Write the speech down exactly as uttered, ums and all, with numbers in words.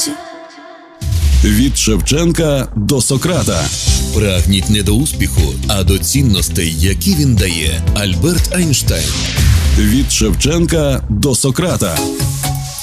пам'яті. Від Шевченка до Сократа. Прагніть не до успіху, а до цінностей, які він дає. Альберт Айнштейн. Від Шевченка до Сократа.